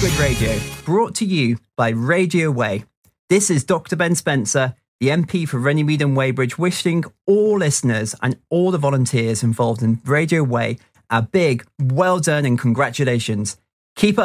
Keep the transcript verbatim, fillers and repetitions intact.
Good Radio, brought to you by Radio Way. This is Doctor Ben Spencer, the M P for Runnymede and Weybridge, wishing all listeners and all the volunteers involved in Radio Way a big well done and congratulations. Keep up